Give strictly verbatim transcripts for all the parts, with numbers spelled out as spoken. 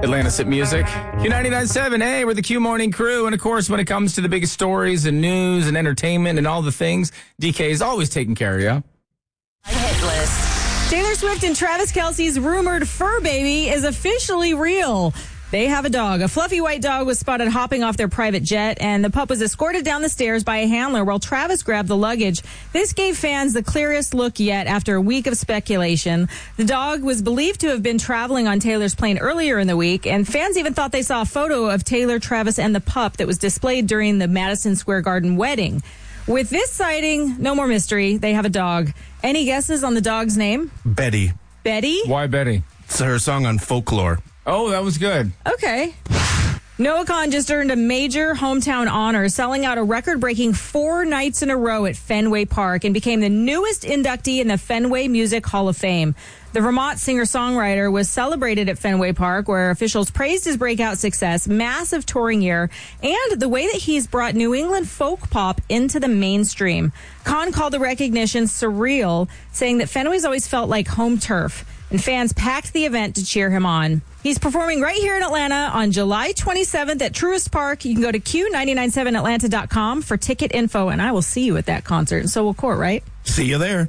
Atlantis at Music. Q ninety-nine point seven, hey, we're the Q Morning Crew. And, of course, when it comes to the biggest stories and news and entertainment and all the things, D K is always taking care of you. Hit list. Taylor Swift and Travis Kelce's rumored fur baby is officially real. They have a dog. A fluffy white dog was spotted hopping off their private jet, and the pup was escorted down the stairs by a handler while Travis grabbed the luggage. This gave fans the clearest look yet after a week of speculation. The dog was believed to have been traveling on Taylor's plane earlier in the week, and fans even thought they saw a photo of Taylor, Travis, and the pup that was displayed during the Madison Square Garden wedding. With this sighting, no more mystery. They have a dog. Any guesses on the dog's name? Betty. Betty? Why Betty? It's her song on Folklore. Oh, that was good. Okay. Noah Kahan just earned a major hometown honor, selling out a record-breaking four nights in a row at Fenway Park and became the newest inductee in the Fenway Music Hall of Fame. The Vermont singer-songwriter was celebrated at Fenway Park, where officials praised his breakout success, massive touring year, and the way that he's brought New England folk pop into the mainstream. Kahan called the recognition surreal, saying that Fenway's always felt like home turf, and fans packed the event to cheer him on. He's performing right here in Atlanta on July twenty-seventh at Truist Park. You can go to Q nine nine seven Atlanta dot com for ticket info, and I will see you at that concert. And so will Court, right? See you there.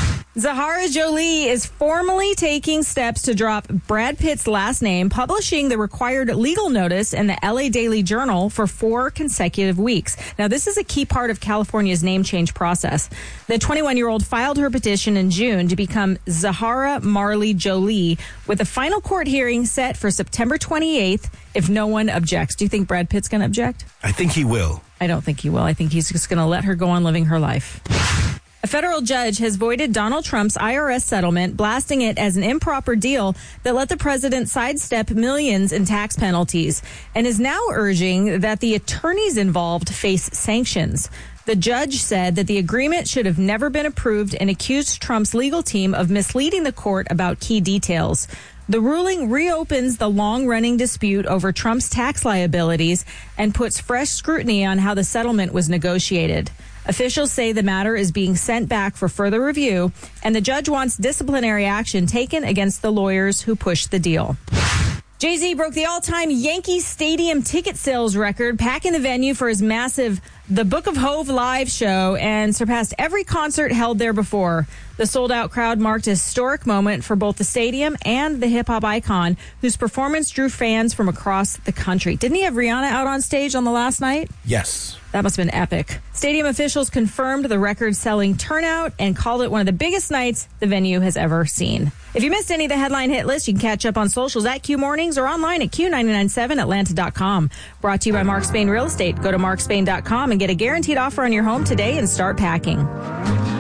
Zahara Jolie is formally taking steps to drop Brad Pitt's last name, publishing the required legal notice in the L A Daily Journal for four consecutive weeks. Now, this is a key part of California's name change process. The twenty-one-year-old filed her petition in June to become Zahara Marley Jolie, with a final court hearing set for September twenty-eighth if no one objects. Do you think Brad Pitt's going to object? I think he will. I don't think he will. I think he's just going to let her go on living her life. A federal judge has voided Donald Trump's I R S settlement, blasting it as an improper deal that let the president sidestep millions in tax penalties, and is now urging that the attorneys involved face sanctions. The judge said that the agreement should have never been approved and accused Trump's legal team of misleading the court about key details. The ruling reopens the long-running dispute over Trump's tax liabilities and puts fresh scrutiny on how the settlement was negotiated. Officials say the matter is being sent back for further review, and the judge wants disciplinary action taken against the lawyers who pushed the deal. Jay-Z broke the all-time Yankee Stadium ticket sales record, packing the venue for his massive The Book of Hove live show, and surpassed every concert held there before. The sold-out crowd marked a historic moment for both the stadium and the hip-hop icon, whose performance drew fans from across the country. Didn't he have Rihanna out on stage on the last night? Yes. That must have been epic. Stadium officials confirmed the record-selling turnout and called it one of the biggest nights the venue has ever seen. If you missed any of the headline hit list, you can catch up on socials at Q Mornings or online at Q nine nine seven Atlanta dot com. Brought to you by Mark Spain Real Estate. Go to mark spain dot com and get a guaranteed offer on your home today and start packing.